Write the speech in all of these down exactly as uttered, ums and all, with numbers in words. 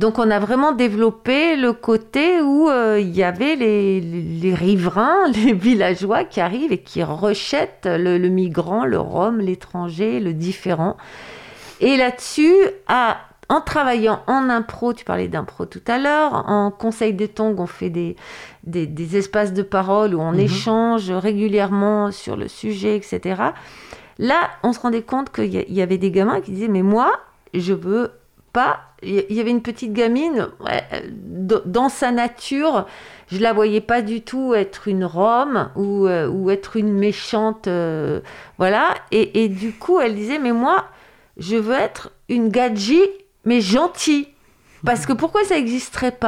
Donc on a vraiment développé le côté où euh, il y avait les, les riverains, les villageois qui arrivent et qui rejettent le, le migrant, le Rome, l'étranger, le différent. Et là-dessus, à, en travaillant en impro, tu parlais d'impro tout à l'heure, en conseil des tongs, on fait des, des, des espaces de parole où on mmh. échange régulièrement sur le sujet, et cetera. Là, on se rendait compte qu'il y, y avait des gamins qui disaient « mais moi, je veux pas... » Il y avait une petite gamine, ouais, dans sa nature, je la voyais pas du tout être une Rome ou, euh, ou être une méchante, euh, voilà. Et, et du coup, elle disait « mais moi, je veux être une gadji, mais gentille. Parce que pourquoi ça n'existerait pas ?»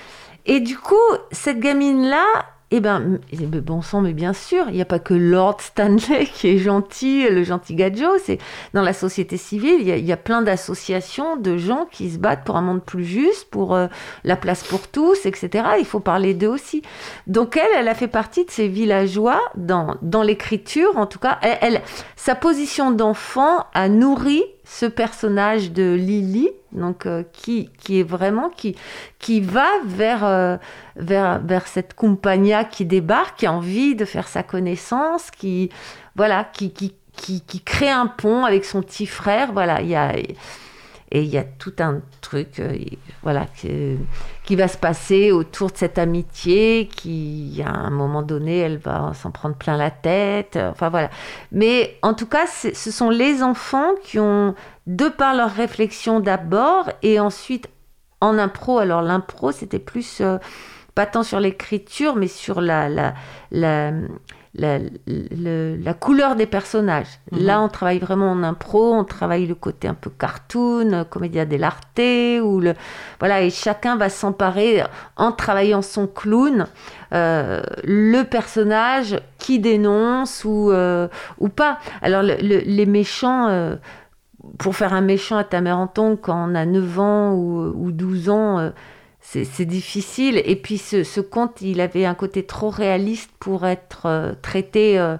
Et du coup, cette gamine-là, eh ben, bon sang, mais bien sûr, il n'y a pas que Lord Stanley qui est gentil, le gentil Gadjo. C'est, dans la société civile, il y a, il y a plein d'associations de gens qui se battent pour un monde plus juste, pour euh, la place pour tous, et cetera. Il faut parler d'eux aussi. Donc elle, elle a fait partie de ces villageois dans, dans l'écriture, en tout cas. Elle, elle, sa position d'enfant a nourri ce personnage de Lily, donc euh, qui qui est vraiment qui qui va vers euh, vers vers cette compagnia qui débarque, qui a envie de faire sa connaissance, qui voilà qui qui qui qui crée un pont avec son petit frère, voilà, il y a et il y a tout un truc euh, voilà qui, qui va se passer autour de cette amitié qui à un moment donné elle va s'en prendre plein la tête, enfin voilà. Mais en tout cas c'est, ce sont les enfants qui ont, de par leur réflexion d'abord et ensuite en impro, alors l'impro c'était plus euh, pas tant sur l'écriture mais sur la la la La, la, la couleur des personnages. Mmh. Là, on travaille vraiment en impro, on travaille le côté un peu cartoon, commedia dell'arte, ou le, voilà, et chacun va s'emparer, en travaillant son clown, euh, le personnage qui dénonce ou, euh, ou pas. Alors, le, le, les méchants... Euh, pour faire un méchant à ta mère en tongs quand on a neuf ans ou, ou douze ans... Euh, C'est, c'est difficile. Et puis, ce, ce conte, il avait un côté trop réaliste pour être euh, traité euh,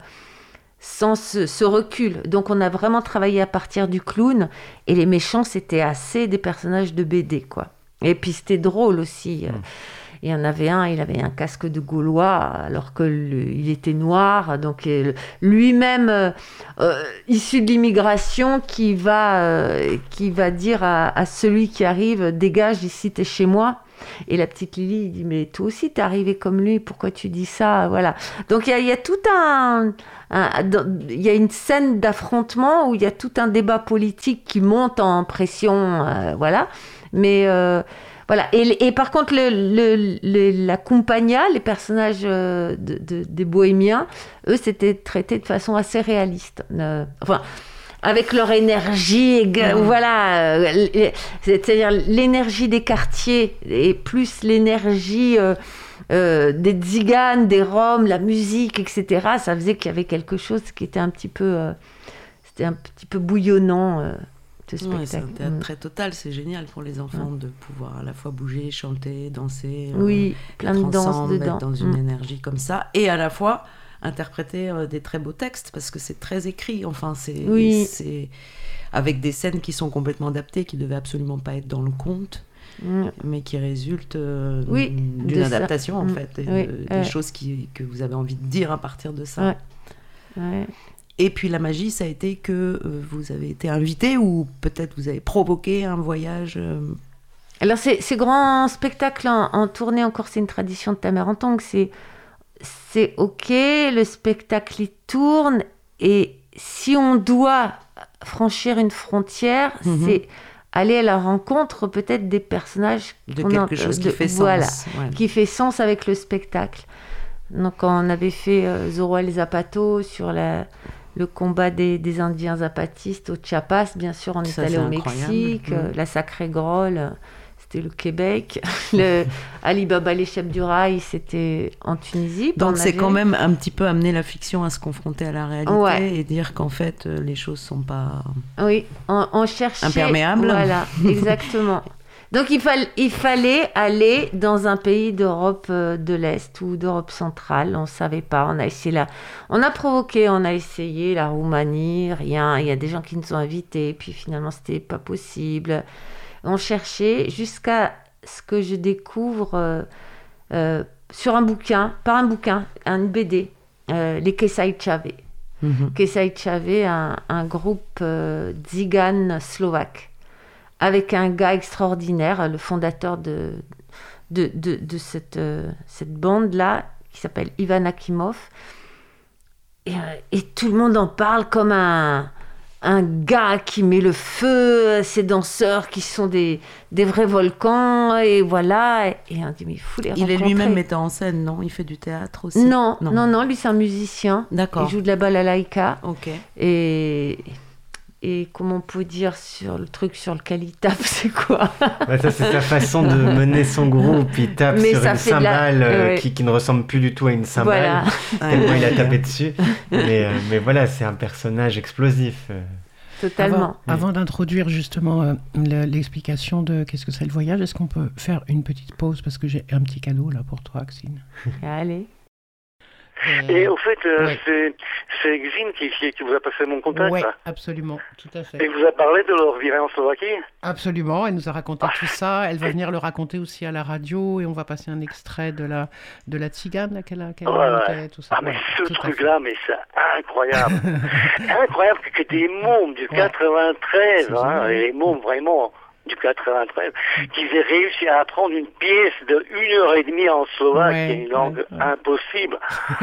sans ce, ce recul. Donc, on a vraiment travaillé à partir du clown. Et les méchants, c'était assez des personnages de B D, quoi. Et puis, c'était drôle aussi. Mmh. Il y en avait un, il avait un casque de Gaulois, alors qu'il était noir. Donc, lui-même, euh, euh, issu de l'immigration, qui va, euh, qui va dire à, à celui qui arrive « Dégage, ici, t'es chez moi ». Et la petite Lily, il dit « Mais toi aussi, t'es arrivée comme lui, pourquoi tu dis ça ?» Voilà. Donc, il y a, il y a tout un... un il y a une scène d'affrontement où il y a tout un débat politique qui monte en pression, euh, voilà. Mais... Euh, Voilà. Et, et par contre, le, le, le, la compagnia, les personnages de, de, des bohémiens, eux, c'était traité de façon assez réaliste. Euh, enfin, avec leur énergie, mmh. voilà, euh, c'est-à-dire l'énergie des quartiers et plus l'énergie euh, euh, des tziganes, des roms, la musique, et cetera. Ça faisait qu'il y avait quelque chose qui était un petit peu, euh, c'était un petit peu bouillonnant. Euh, Ouais, c'est un théâtre très total, c'est génial pour les enfants ouais. de pouvoir à la fois bouger, chanter, danser, oui, euh, plein de danse ensemble, dedans. Être dans une mmh. énergie comme ça, et à la fois interpréter euh, des très beaux textes parce que c'est très écrit, enfin c'est, oui. c'est avec des scènes qui sont complètement adaptées, qui devaient absolument pas être dans le conte, mmh. mais qui résultent euh, oui, d'une adaptation ça. en mmh. fait, et oui. de, euh. des choses qui, que vous avez envie de dire à partir de ça. Ouais. Ouais. Et puis la magie, ça a été que euh, vous avez été invité ou peut-être vous avez provoqué un voyage. Euh... Alors ces, ces grands spectacles en, en tournée, encore c'est une tradition de ta mère en tongs, c'est, c'est ok, le spectacle il tourne et si on doit franchir une frontière, mm-hmm. c'est aller à la rencontre peut-être des personnages de quelque a, chose de, qui fait voilà, sens, ouais. qui fait sens avec le spectacle. Donc quand on avait fait euh, Zorro El Zapato sur la le combat des, des Indiens zapatistes au Chiapas, bien sûr, on est ça, allé c'est au incroyable. Mexique, mmh. euh, la Sacrée Grolle, c'était le Québec, le Ali Baba les chefs du rail, c'était en Tunisie. Donc c'est quand même un petit peu amener la fiction à se confronter à la réalité ouais. et dire qu'en fait euh, les choses sont pas oui, on, on cherchait imperméables. Voilà, exactement. Donc il, fall, il fallait aller dans un pays d'Europe de l'Est ou d'Europe centrale. On ne savait pas. On a essayé la... on a provoqué, on a essayé la Roumanie, rien. Il y a des gens qui nous ont invités, puis finalement c'était pas possible. On cherchait jusqu'à ce que je découvre euh, euh, sur un bouquin, par un bouquin, un B D, euh, les Kesaj Čave. Mm-hmm. Kesaj Čave, un, un groupe euh, tziganes slovaque, avec un gars extraordinaire, le fondateur de, de, de, de cette, euh, cette bande-là, qui s'appelle Ivan Akimov. Et, et tout le monde en parle comme un, un gars qui met le feu à ces danseurs qui sont des, des vrais volcans, et voilà. Et, et on dit, mais il faut les rencontrer. Il est lui-même metteur en scène, non? Il fait du théâtre aussi? Non, non, non, non, lui c'est un musicien. D'accord. Il joue de la balalaïka. Ok. Et... Et comment on peut dire sur le truc sur lequel il tape, c'est quoi? Bah ça, c'est sa façon de mener son groupe. Il tape mais sur une cymbale la... euh, ouais. qui, qui ne ressemble plus du tout à une cymbale, voilà. Tellement il a tapé dessus. Mais, euh, mais voilà, c'est un personnage explosif. Euh. Totalement. Avant, avant d'introduire justement euh, l'explication de qu'est-ce que c'est le voyage, est-ce qu'on peut faire une petite pause parce que j'ai un petit cadeau là pour toi, Xine. Allez. Euh, Et au fait, euh, ouais. c'est, c'est Xine qui, qui, qui vous a passé mon contact. Oui, absolument, tout à fait. Et vous a parlé de leur virée en Slovaquie? Absolument, elle nous a raconté tout ça. Elle va venir le raconter aussi à la radio et on va passer un extrait de la, de la tzigane là, qu'elle a, qu'elle ouais, a ouais. tout ça. Ah, mais ouais, ce truc-là, mais c'est incroyable. Incroyable que des mômes du ouais. quatre-vingt-treize, hein, et les mômes vraiment... du quatre-vingt-treize, qu'ils aient réussi à apprendre une pièce de une heure et demie en slovaque, ouais, qui est une langue ouais, ouais. impossible.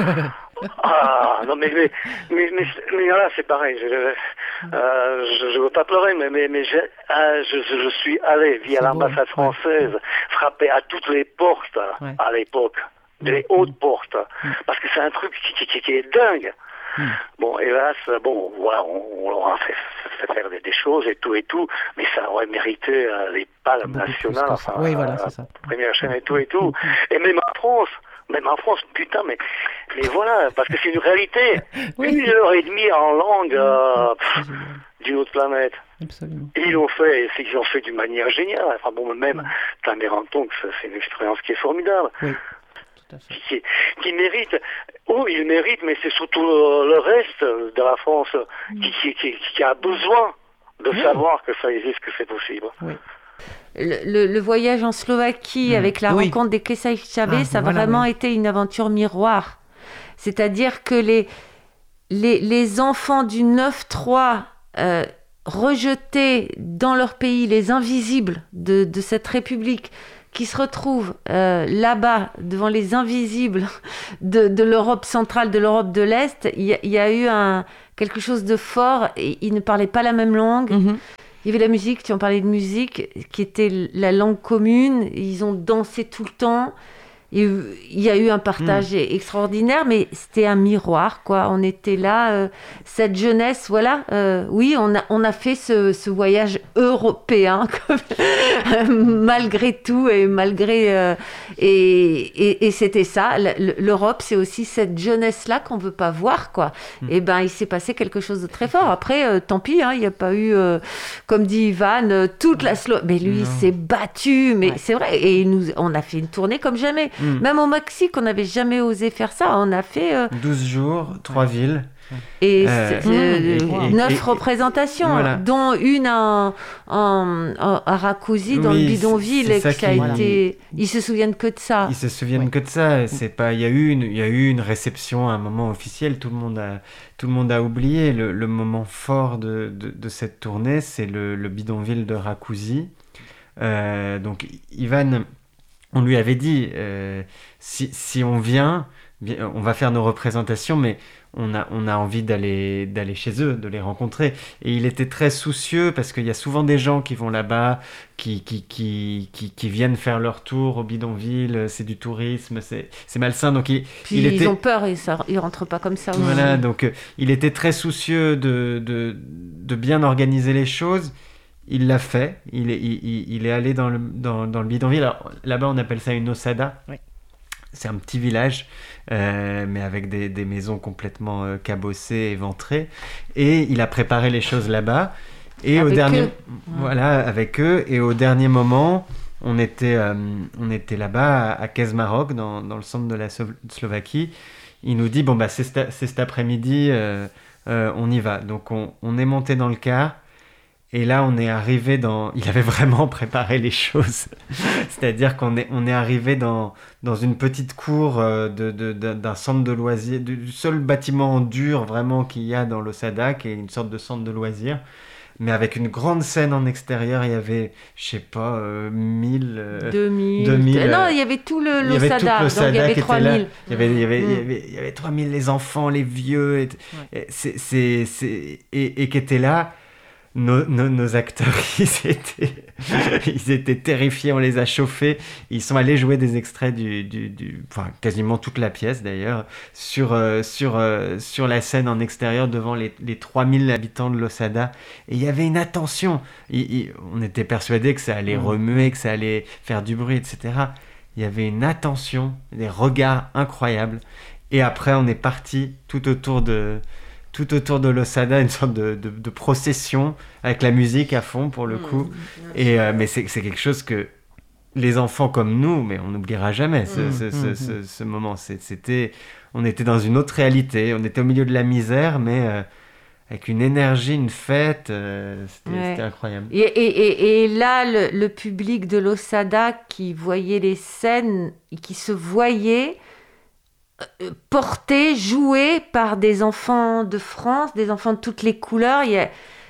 Ah, non, mais, mais, mais, mais, mais là, c'est pareil. Je, euh, je, je veux pas pleurer, mais, mais, mais je, euh, je, je suis allé via c'est l'ambassade beau. française, ouais. frapper à toutes les portes, ouais. à l'époque, des mmh. hautes portes, mmh. parce que c'est un truc qui, qui, qui est dingue. Mmh. Bon, hélas, bon, voilà, on, on leur a fait, fait faire des, des choses et tout et tout, mais ça aurait mérité euh, les palmes nationales, enfin, oui, voilà, c'est ça. Première chaîne et tout et tout. Et même en France, même en France, putain, mais, mais voilà, parce que c'est une réalité. Oui. Une heure et demie en langue euh, pff, d'une autre planète. Absolument. Et ils l'ont fait, c'est qu'ils l'ont fait d'une manière géniale. Enfin bon, même ouais. Tamerantonk, c'est une expérience qui est formidable. Oui. Qui, qui mérite, oh il mérite, mais c'est surtout le, le reste de la France mmh. qui, qui, qui, qui a besoin de mmh. savoir que ça existe, que c'est possible. Oui. Le, le, le voyage en Slovaquie mmh. avec la oui. rencontre des Kesaj Čave, ah, ça a voilà, vraiment oui. été une aventure miroir. C'est-à-dire que les, les, les enfants du neuf trois euh, rejetés dans leur pays, les invisibles de, de cette république, qui se retrouvent euh, là-bas, devant les invisibles de, de l'Europe centrale, de l'Europe de l'Est, il y, y a eu un, quelque chose de fort. Et ils ne parlaient pas la même langue. Mm-hmm. Il y avait la musique, tu en parlais de musique, qui était la langue commune. Ils ont dansé tout le temps. Il y a eu un partage mmh. extraordinaire, mais c'était un miroir, quoi. On était là, euh, cette jeunesse, voilà. Euh, oui, on a, on a fait ce, ce voyage européen, malgré tout et malgré... Euh, et, et, et c'était ça. L'Europe, c'est aussi cette jeunesse-là qu'on ne veut pas voir, quoi. Mmh. Et ben, il s'est passé quelque chose de très fort. Après, euh, tant pis, hein, il n'y a pas eu, euh, comme dit Ivan, euh, toute la Slovaquie. Mais lui, non. il s'est battu, mais ouais. c'est vrai. Et nous, on a fait une tournée comme jamais. Mmh. Même au Mexique, on n'avait jamais osé faire ça. On a fait... Euh... douze jours, trois villes. Et euh, neuf représentations, voilà. dont une en, en, en, à Rakousi, dans oui, le bidonville. C'est, c'est qui a qui... été... Ils se souviennent que de ça. Ils se souviennent oui. que de ça. C'est pas... il, y a eu une... il y a eu une réception à un moment officiel. Tout le monde a, tout le monde a oublié. Le, le moment fort de, de, de cette tournée, c'est le, le bidonville de Rakousi. Euh, donc, Ivan... On lui avait dit, euh, si, si on vient, on va faire nos représentations, mais on a, on a envie d'aller, d'aller chez eux, de les rencontrer. Et il était très soucieux, parce qu'il y a souvent des gens qui vont là-bas, qui, qui, qui, qui, qui viennent faire leur tour au bidonville, c'est du tourisme, c'est, c'est malsain. Donc il, Puis il ils était... ont peur, et ça, ils ne rentrent pas comme ça. Voilà, donc euh, il était très soucieux de, de, de bien organiser les choses. Il l'a fait, il est, il, il est allé dans le, dans, dans le bidonville. Alors, là-bas, on appelle ça une osada. Oui. C'est un petit village, euh, mais avec des, des maisons complètement euh, cabossées, éventrées. Et il a préparé les choses là-bas. Et avec au dernier, eux. Voilà, avec eux. Et au dernier moment, on était, euh, on était là-bas à, à Kežmarok, dans, dans le centre de la Slo- Slovaquie. Il nous dit, bon, bah, c'est, c'est cet après-midi, euh, euh, on y va. Donc, on, on est monté dans le car. Et là, on est arrivé dans... Il avait vraiment préparé les choses. C'est-à-dire qu'on est, on est arrivé dans, dans une petite cour euh, de, de, de, d'un centre de loisirs, du seul bâtiment en dur vraiment qu'il y a dans l'Osada, qui est une sorte de centre de loisirs. Mais avec une grande scène en extérieur, il y avait, je sais pas, euh, mille... Euh, deux mille. deux mille, non, il y avait tout le, il y avait tout l'Osada, l'Osada donc il y avait qui trois était là. mille. Il y avait, il y avait, Mm. il y avait, il y avait trois mille, les enfants, les vieux, et, Ouais. et, c'est, c'est, c'est, et, et qui étaient là. Nos, nos, nos acteurs, ils étaient, ils étaient terrifiés, on les a chauffés. Ils sont allés jouer des extraits du, du, du enfin quasiment toute la pièce d'ailleurs, sur, euh, sur, euh, sur la scène en extérieur devant les, les trois mille habitants de l'Osada. Et il y avait une attention. Il, il, on était persuadés que ça allait Mmh. remuer, que ça allait faire du bruit, et cetera. Il y avait une attention, des regards incroyables. Et après, on est parti tout autour de... tout autour de l'Osada, une sorte de, de, de procession avec la musique à fond pour le coup. Mmh. Et, euh, mais c'est, c'est quelque chose que les enfants comme nous, mais on n'oubliera jamais ce, Mmh. ce, ce, Mmh. ce, ce moment. C'est, c'était, on était dans une autre réalité, on était au milieu de la misère, mais euh, avec une énergie, une fête, euh, c'était, Ouais. c'était incroyable. Et, et, et, et là, le, le public de l'Osada qui voyait les scènes, qui se voyait euh, portés, joués par des enfants de France, des enfants de toutes les couleurs. Il y a-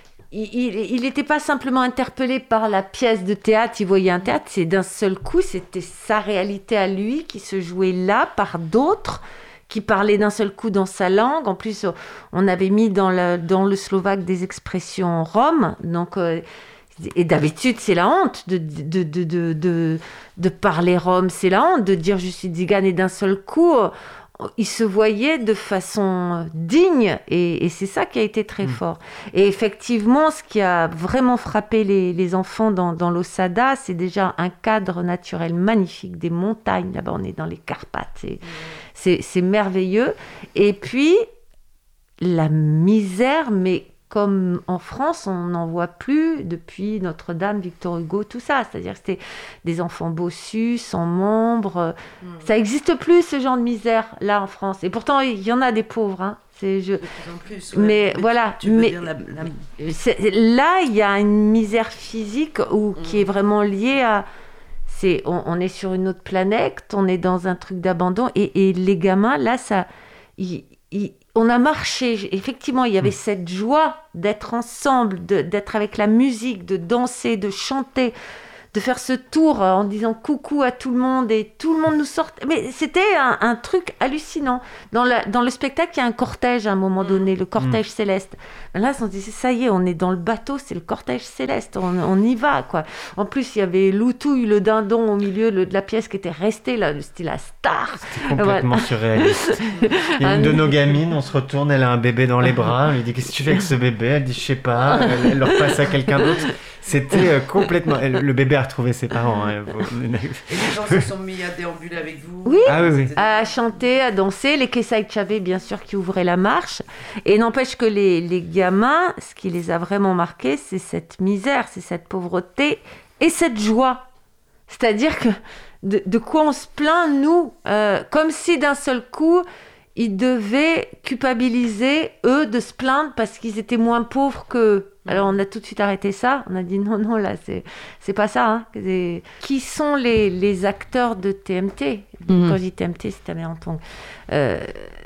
il n'était pas simplement interpellé par la pièce de théâtre, il voyait un théâtre, c'est d'un seul coup, c'était sa réalité à lui qui se jouait là par d'autres, qui parlaient d'un seul coup dans sa langue. En plus, on avait mis dans le, dans le slovaque des expressions roms, donc... Euh, et d'habitude, c'est la honte de, de, de, de, de, de parler rome, c'est la honte de dire je suis tzigane et d'un seul coup, il se voyait de façon digne et, et c'est ça qui a été très mmh. fort. Et effectivement, ce qui a vraiment frappé les, les enfants dans, dans l'Osada, c'est déjà un cadre naturel magnifique, des montagnes, là-bas on est dans les Carpates, c'est, mmh. c'est, c'est merveilleux. Et puis, la misère, mais comme en France, on n'en voit plus depuis Notre-Dame, Victor Hugo, tout ça. C'est-à-dire que c'était des enfants bossus, sans membres. Mmh. Ça n'existe plus, ce genre de misère, là, en France. Et pourtant, il y en a des pauvres. Hein. C'est, je... De plus en plus, ouais. Mais, mais voilà. Tu veux mais... dire la, la... C'est... Là, il y a une misère physique où... mmh. qui est vraiment liée à... C'est... On, on est sur une autre planète, on est dans un truc d'abandon. Et, et les gamins, là, ça... Ils... Ils... On a marché, effectivement, il y avait mmh. cette joie d'être ensemble, de, d'être avec la musique, de danser, de chanter, de faire ce tour en disant coucou à tout le monde et tout le monde nous sortait. Mais c'était un, un truc hallucinant. Dans, la, dans le spectacle, il y a un cortège à un moment donné, le cortège mmh. céleste. Là, on se disait, ça y est, on est dans le bateau, c'est le cortège céleste, on, on y va, quoi. En plus, il y avait Loutouille, le dindon, au milieu le, de la pièce qui était resté, là, c'était la star. C'était complètement voilà. surréaliste. Il y a une de nos gamines, on se retourne, elle a un bébé dans les bras, on lui dit, qu'est-ce que tu fais avec ce bébé? Elle dit, je sais pas, elle, elle le repasse à quelqu'un d'autre. C'était euh, complètement... Le bébé a retrouvé ses parents. Hein. Et les gens se sont mis à déambuler avec vous? Oui, ah, oui, oui. à chanter, à danser. Les Kessaï Tchavé, bien sûr, qui ouvraient la marche. Et n'empêche que les, les gamins, ce qui les a vraiment marqués, c'est cette misère, c'est cette pauvreté et cette joie. C'est-à-dire que de, de quoi on se plaint, nous, euh, comme si d'un seul coup... ils devaient culpabiliser, eux, de se plaindre parce qu'ils étaient moins pauvres qu'eux. Alors, on a tout de suite arrêté ça. On a dit non, non, là, c'est, c'est pas ça. Hein. C'est... Qui sont les, les acteurs de T M T? mmh. Quand je dis T M T, c'est Tamerantong. Euh,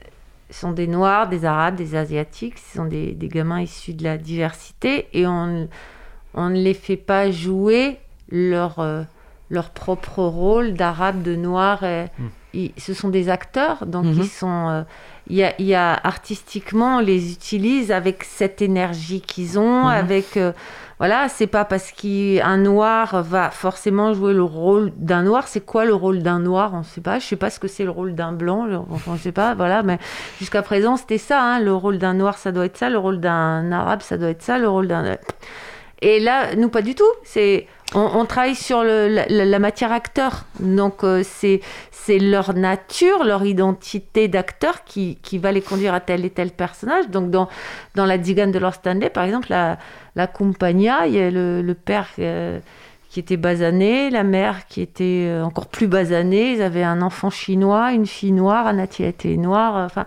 ce sont des Noirs, des Arabes, des Asiatiques. Ce sont des, des gamins issus de la diversité. Et on, on ne les fait pas jouer leur, euh, leur propre rôle d'Arabes, de Noirs. Et, mmh. Ils, ce sont des acteurs, donc mm-hmm. ils sont, euh, il y a, il y a artistiquement, on les utilise avec cette énergie qu'ils ont, mm-hmm. avec, euh, voilà, c'est pas parce qu'un noir va forcément jouer le rôle d'un noir. C'est quoi le rôle d'un noir? On sait pas, je sais pas ce que c'est le rôle d'un blanc, enfin je sais pas, voilà, mais jusqu'à présent c'était ça, hein, le rôle d'un noir ça doit être ça, le rôle d'un arabe ça doit être ça, le rôle d'un... Et là, nous pas du tout, c'est... On, on travaille sur le, la, la matière acteur, donc euh, c'est, c'est leur nature, leur identité d'acteur qui, qui va les conduire à tel et tel personnage. Donc dans, dans la Tzigane de Lord Stanley, par exemple, la, la Compagnia, il y a le, le père euh, qui était basané, la mère qui était euh, encore plus basanée, ils avaient un enfant chinois, une fille noire, Anatia était noire, enfin...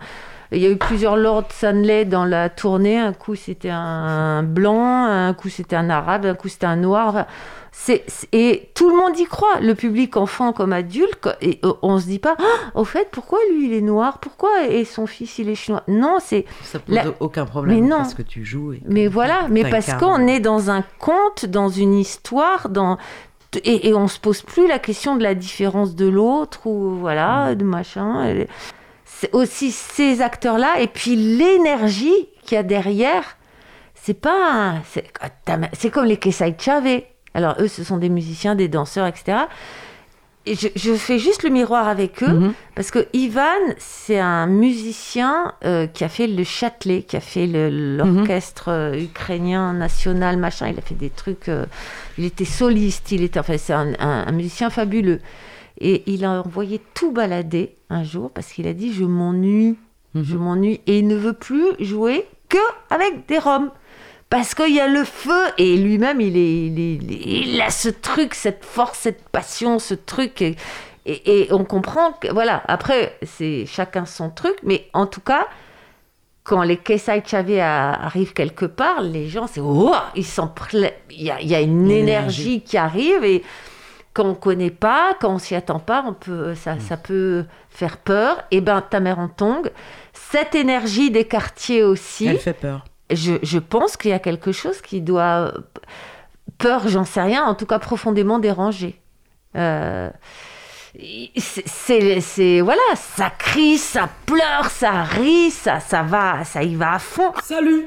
il y a eu plusieurs Lord Stanley dans la tournée. Un coup, c'était un blanc, un coup, c'était un arabe, un coup, c'était un noir. Enfin, c'est, c'est, et tout le monde y croit, le public enfant comme adulte. Et on ne se dit pas, oh, au fait, pourquoi lui, il est noir? Pourquoi et son fils, il est chinois? Non, c'est... Ça pose la... aucun problème mais non. parce que tu joues. Et mais voilà, mais parce qu'on est dans un conte, dans une histoire, dans... Et, et on ne se pose plus la question de la différence de l'autre, ou voilà, de machin... C'est aussi ces acteurs-là, et puis l'énergie qu'il y a derrière, c'est pas... C'est, c'est comme les Kesai Chavez. Alors eux, ce sont des musiciens, des danseurs, et cetera. Et je, je fais juste le miroir avec eux, mm-hmm. parce que Ivan, c'est un musicien euh, qui a fait le Châtelet, qui a fait le, l'orchestre mm-hmm. euh, ukrainien national, machin. Il a fait des trucs... Euh, il était soliste, il était, enfin, c'est un, un, un musicien fabuleux. Et il a envoyé tout balader un jour parce qu'il a dit « je m'ennuie, mmh. je m'ennuie ». Et il ne veut plus jouer qu'avec des Roms. Parce qu'il y a le feu. Et lui-même, il, est, il, est, il a ce truc, cette force, cette passion, ce truc. Et, et, et on comprend que, voilà, après, c'est chacun son truc. Mais en tout cas, quand les Kesai Chavez arrivent quelque part, les gens, c'est « oh !» ils s'en pla... il, y a, il y a une L'énergie. énergie qui arrive et... Quand on ne connaît pas, quand on ne s'y attend pas, on peut, ça, mmh. ça peut faire peur. Et bien, ta mère en tongue, cette énergie des quartiers aussi... Elle fait peur. Je, je pense qu'il y a quelque chose qui doit... Peur, j'en sais rien, en tout cas profondément dérangé. Euh, c'est, c'est, c'est... Voilà, ça crie, ça pleure, ça rit, ça, ça, va, ça y va à fond. Salut!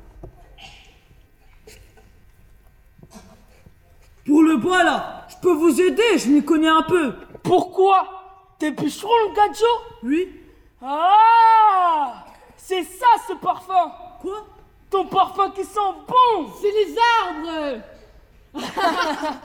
Pour le bois, là, je peux vous aider, je m'y connais un peu. Pourquoi? T'es bûcheron, le gadjo? Oui. Ah! C'est ça, ce parfum. Quoi? Ton parfum qui sent bon. C'est les arbres.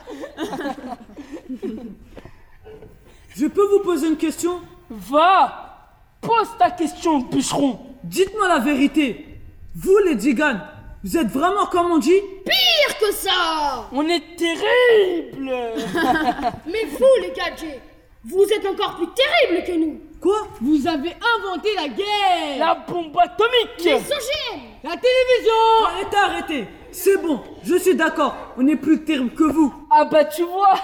Je peux vous poser une question? Va! Pose ta question, bûcheron. Dites-moi la vérité. Vous, les Tziganes, vous êtes vraiment comme on dit? Pire que ça! On est terribles. Mais vous, les gadgets, vous êtes encore plus terribles que nous. Quoi? Vous avez inventé la guerre. La bombe atomique. Les O G M. La télévision. Arrêtez, arrêtez. C'est bon, je suis d'accord. On est plus terrible que vous. Ah bah tu vois.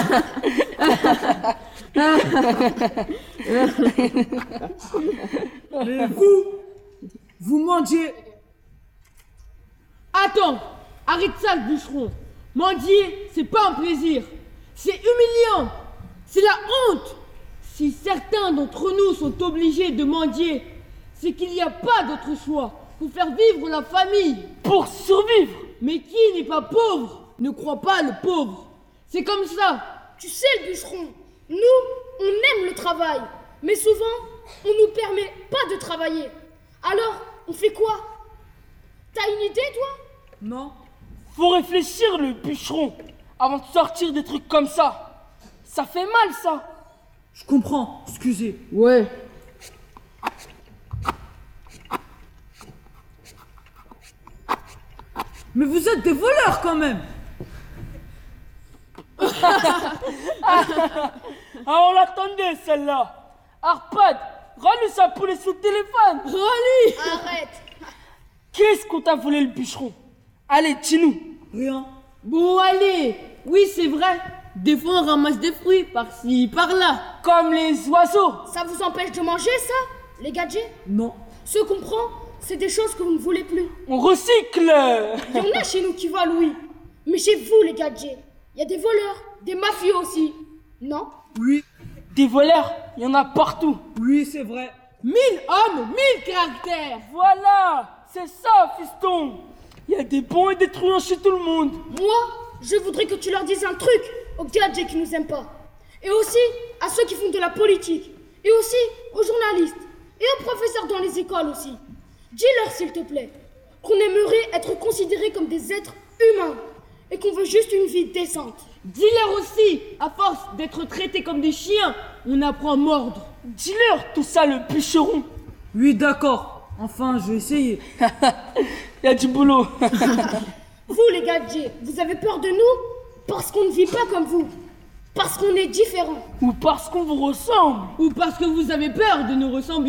Mais vous, vous mendiez. Attends, arrête ça le bûcheron. Mendier, c'est pas un plaisir. C'est humiliant. C'est la honte. Si certains d'entre nous sont obligés de mendier, c'est qu'il n'y a pas d'autre choix pour faire vivre la famille. Pour survivre. Mais qui n'est pas pauvre ne croit pas le pauvre. C'est comme ça. Tu sais le bûcheron, nous, on aime le travail. Mais souvent, on nous permet pas de travailler. Alors, on fait quoi? T'as une idée, toi? Non. Faut réfléchir, le bûcheron, avant de sortir des trucs comme ça. Ça fait mal, ça. Je comprends, excusez. Ouais. Mais vous êtes des voleurs quand même. Ah, on l'attendait, celle-là. Arpad, rends-lui sa poulet sous le téléphone. Rends-lui. Arrête. Qu'est-ce qu'on t'a volé, le bûcheron? Allez, dis-nous. Rien. Bon, allez. Oui, c'est vrai. Des fois, on ramasse des fruits par-ci, par-là. Comme les oiseaux. Ça vous empêche de manger, ça, les gadgets? Non. Ce qu'on prend, c'est des choses que vous ne voulez plus. On recycle. Il y en a chez nous qui volent, oui. Mais chez vous, les gadgets, il y a des voleurs, des mafieux aussi. Non? Oui. Des voleurs, il y en a partout. Oui, c'est vrai. Mille hommes, mille caractères. Voilà, c'est ça, fiston. Il y a des bons et des truands chez tout le monde. Moi, je voudrais que tu leur dises un truc aux gadgets qui nous aiment pas. Et aussi à ceux qui font de la politique. Et aussi aux journalistes. Et aux professeurs dans les écoles aussi. Dis-leur, s'il te plaît, qu'on aimerait être considérés comme des êtres humains. Et qu'on veut juste une vie décente. Dis-leur aussi, à force d'être traités comme des chiens, on apprend à mordre. Dis-leur tout ça, le bûcheron. Oui, d'accord. Enfin, je vais essayer. Il y a du boulot. Vous, les gadgets, vous avez peur de nous parce qu'on ne vit pas comme vous. Parce qu'on est différents. Ou parce qu'on vous ressemble. Ou parce que vous avez peur de nous ressembler.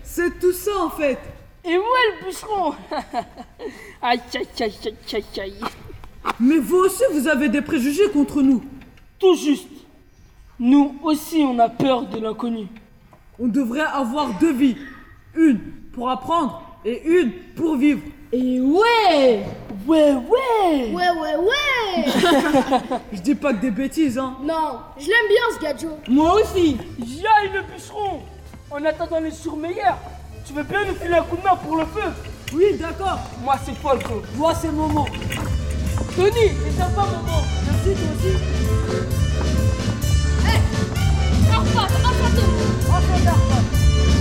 C'est tout ça en fait. Et moi le bûcheron. Aïe, aïe, aïe, aïe, aïe, aïe. Mais vous aussi, vous avez des préjugés contre nous. Tout juste. Nous aussi, on a peur de l'inconnu. On devrait avoir deux vies. Une pour apprendre et une pour vivre. Et ouais. Ouais, ouais. Ouais, ouais, ouais. Je dis pas que des bêtises, hein. Non, je l'aime bien ce gadjo. Moi aussi. J'aille le bûcheron. En attendant les surmeilleurs, tu veux bien nous filer un coup de main pour le feu? Oui, d'accord. Moi, c'est Folko. Moi, c'est Momo. Tony, et ça va, Momo? Merci, toi aussi. Hé, hey, Arpad, enchanté. Enchanté, Arpad.